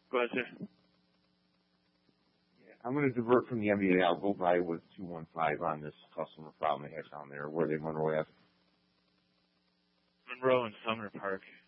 Go ahead, sir. Yeah, I'm going to divert from the MBA. I'll go by with 215 on this customer problem they had down there. Where they Monroe Ave? Monroe and Sumner Park.